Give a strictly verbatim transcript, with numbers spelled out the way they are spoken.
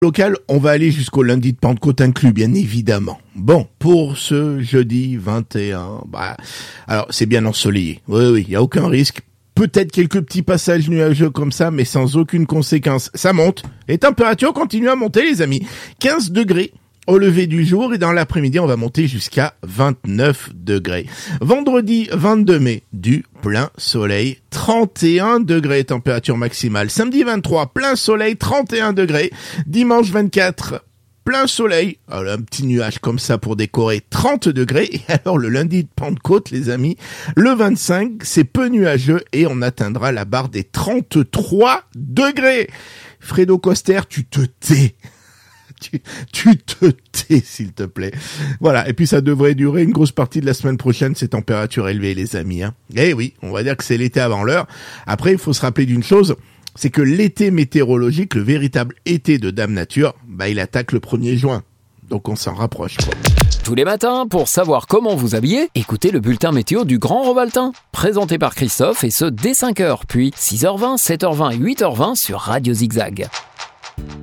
Local, on va aller jusqu'au lundi de Pentecôte inclus, bien évidemment. Bon, pour ce jeudi vingt et un, bah, alors c'est bien ensoleillé. Oui, oui, il y a aucun risque. Peut-être quelques petits passages nuageux comme ça, mais sans aucune conséquence. Ça monte. Les températures continuent à monter, les amis. quinze degrés au lever du jour et dans l'après-midi, on va monter jusqu'à vingt-neuf degrés. Vendredi vingt-deux mai, du plein soleil, trente et un degrés température maximale. Samedi vingt-trois, plein soleil, trente et un degrés. Dimanche vingt-quatre, plein soleil, alors un petit nuage comme ça pour décorer, trente degrés. Et alors le lundi de Pentecôte, les amis, le vingt-cinq, c'est peu nuageux et on atteindra la barre des trente-trois degrés. Fredo Coster, tu te tais. Tu, tu te tais, s'il te plaît. Voilà. Et puis, ça devrait durer une grosse partie de la semaine prochaine, ces températures élevées, les amis, hein. Eh oui, on va dire que c'est l'été avant l'heure. Après, il faut se rappeler d'une chose, c'est que l'été météorologique, le véritable été de Dame Nature, bah, il attaque le premier juin. Donc, on s'en rapproche, quoi. Tous les matins, pour savoir comment vous habiller, écoutez le bulletin météo du Grand Rovaltin. Présenté par Christophe, et ce, dès cinq heures, puis six heures vingt, sept heures vingt et huit heures vingt sur Radio Zigzag.